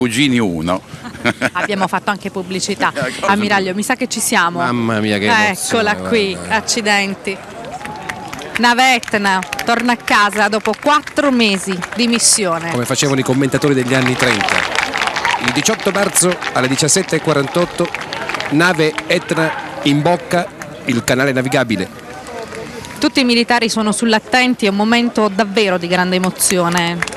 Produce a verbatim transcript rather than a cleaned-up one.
Cugini uno. Abbiamo fatto anche pubblicità. Ammiraglio, mi sa che ci siamo. Mamma mia che emozione, Eccola qui, guarda. accidenti. Nave Etna torna a casa dopo quattro mesi di missione. Come facevano i commentatori degli anni trenta. Il diciotto marzo alle diciassette e quarantotto, nave Etna imbocca il canale navigabile. Tutti i militari sono sull'attenti, è un momento davvero di grande emozione.